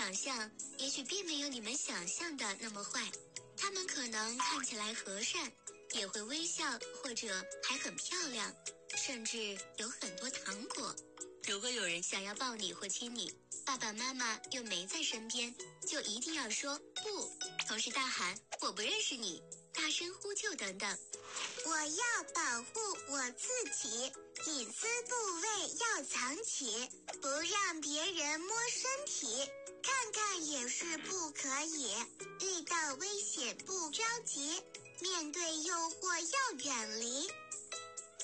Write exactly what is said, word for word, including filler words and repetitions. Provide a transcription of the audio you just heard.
长相也许并没有你们想象的那么坏，他们可能看起来和善，也会微笑，或者还很漂亮，甚至有很多糖果。如果有人想要抱你或亲你，爸爸妈妈又没在身边，就一定要说不，同时大喊我不认识你，大声呼救等等。 我要保护我自己，隐私部位要藏起，不让别人摸身体，看看也是不可以。遇到危险不着急，面对诱惑要远离。